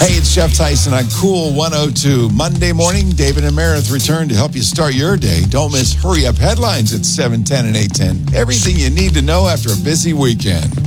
Hey, it's Jeff Tyson on Cool 102. Monday morning, David and Meredith return to help you start your day. Don't miss Hurry Up Headlines at 7:10 and 8:10. Everything you need to know after a busy weekend.